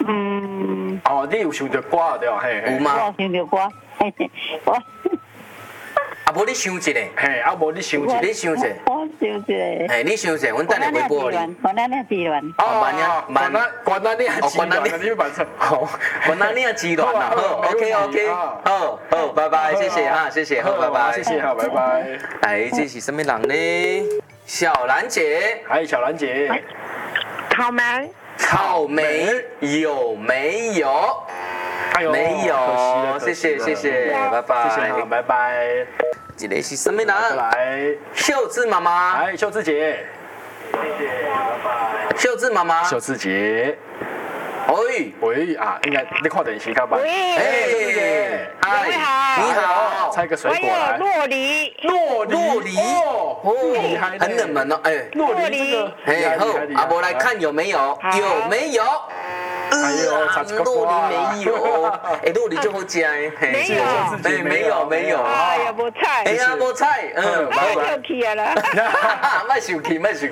哦，你有想到歌对吧？嘿， 有吗？ 我想到歌，我啊，无你想一个， 嘿，啊，无你想一个， 你想一个， 我想一个。 嘿，你想一个，阮等下微博你。 我那那治乱。 哦，慢呀，慢。 关那你还治乱，你慢点。 好，关那你也治乱啦。好，OK OK，好，好，拜拜，谢谢哈，谢谢，好，拜拜， 谢谢，好，拜拜。 来，这是什么人呢？小兰姐， 嗨，小兰姐。 草莓， 草莓有没有？没有，谢谢谢谢，拜拜， 谢谢，好，拜拜。 这个是什么人？ 来， 秀智妈妈， 来，秀智姐，谢谢，拜拜。 秀智妈妈， 秀智姐，喂啊，应该你看电视看吧。 哎，嗨，你好， 猜个水果来。 洛梨， 洛梨， 厉害， 很冷门哦，哎， 洛梨这个， 哎，好，阿伯来看有没有？有没有？ 哎呦，差这个洛梨没有，哎，洛梨就好吃哎， 没有， 哎，没有， 哎呀，无菜， 哎呀，无菜， 太生气啊啦， 莫生气，食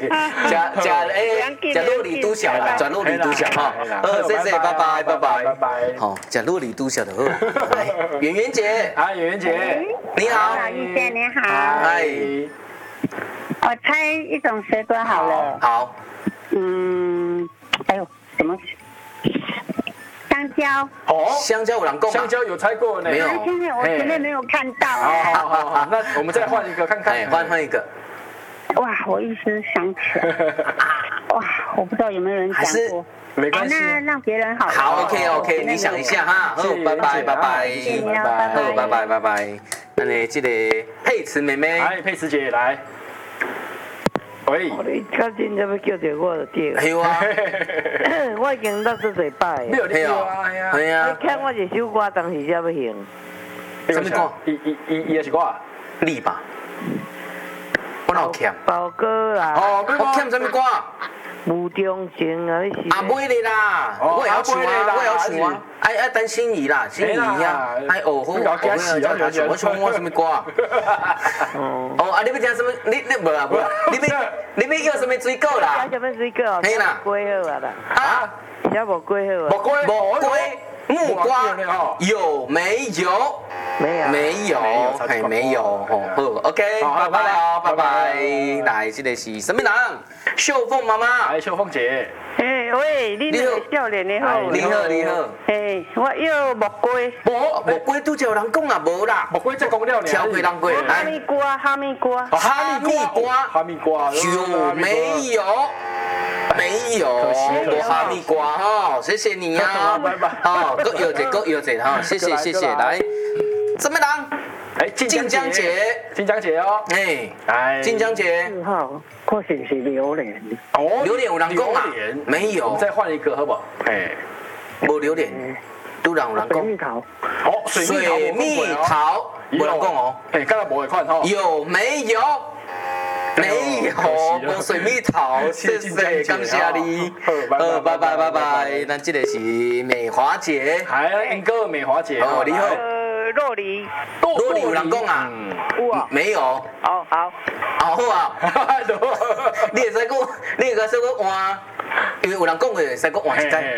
洛梨拄小啦，转洛梨拄小哈，谢谢，拜拜，拜拜，好，食洛梨拄小就好。来，圆圆姐， 啊，圆圆姐， 你好， 医生你好， 嗨， 我猜一种水果好了。 好， 哎呦，什么？香蕉。 哦， 香蕉有人讲吗？ 香蕉有猜过呢？ 没有， 现在我前面没有看到。 好，那我们再换一个看看。 哎，换一个。 哇，我一时想起来。哇，我不知道有没有人讲过。 没关系。 那让别人好了。 好 ，OK， 你想一下哈。好，拜拜，拜拜，好，拜拜，拜拜。那你这个佩慈妹妹， 哎，佩慈姐来。喂， 你较真要叫着我就对。 系啊， 我已經得咗一擺。 你有你有啊， 系啊。 你欠我一首歌，當時才要行。 什麼歌？伊也是歌。 你吧。我哪有欠？ 寶哥啦。 哦，我欠什麼歌？ 無中情啊，你是。 啊，袂咧啦，我會曉唱啊，我會曉唱啊。愛等心儀啦，心儀呀，愛學好，學好叫他唱。我唱我什麼歌啊？哦，啊，你要聽什麼？你無啦無啦，你要叫什麼水果啦？ 什麼水果？ 嘿啦， 龜好啊啦。 啊？ 也無龜好啊。 無龜，木瓜有沒有？沒有，係沒有。好 ，OK， 拜拜哦，拜拜。來，這個是什麼人？秀鳳媽媽。 哎，秀鳳姐。 哎喂，你那個少年你好。 你好。 哎，我要木龜。 木龜都有人講啊，無啦。 木龜即係講了呢。 挑過人過。 哈密瓜，哈密瓜。 哈密瓜。 有沒有？沒有，無哈密瓜哈，謝謝你啊。 拜拜。 好，各有者哈，謝謝，來，什麼人？哎，晉江姐哦。 哎，晉江姐。 好，我是榴蓮。 哦，榴蓮有人講啊？沒有。 我們再換一個好不好？哎， 無榴蓮，都有人講。 水蜜桃。 好，水蜜桃， 無人講哦。 哎，剛才無會看哈。 有沒有？沒有，無水蜜桃，謝謝，感謝你。好，拜拜。咱這個是美華姐。 係，英哥美華姐。 哦，你好。 洛梨有人講啊？ 有啊。 沒有。 好。 好啊。你會使講，你會使講換，因為有人講會使講換一陣。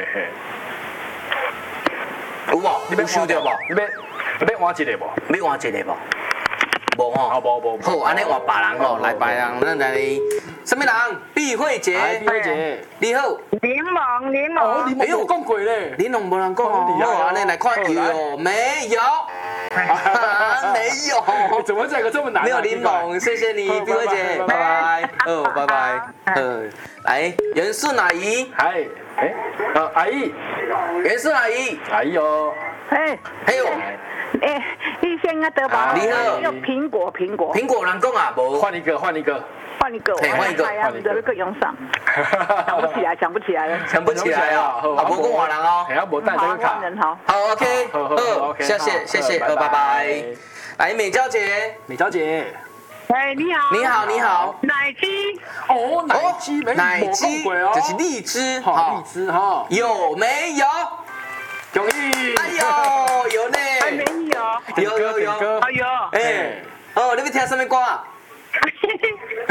有無？你要收到無？ 你要換一個無？ 要換一個無？無吼。 無。 好，安尼換別人吼，來別人，咱來。什麼人？碧慧姐。 碧慧姐。 你好。 檸檬。 哦，檸檬有講過咧。 檸檬無人講哦。好，安尼來看有沒有？沒有。 怎麼這個這麼難？ 沒有檸檬，謝謝你，碧慧姐，拜拜。哦，拜拜。來，元順阿姨。 係。阿姨。 元順阿姨。 阿姨哦。 還有。 醫生啊，得吧？ 你好。 蘋果。 蘋果有人講啊？無。 換一個。 換一個。這個用上。想不起來啊！啊，無講換人哦。 係啊，無帶這個卡。 好 ，OK， 好，謝謝，拜拜。來，美嬌姐。 哎， 你好。 奶雞。 哦，奶雞， 就是荔枝。 荔枝哈。 有沒有？ 恭喜！ 哎呦，有呢。 還沒有。 有。 哎呦。 哎，哦，你要聽什麼歌啊？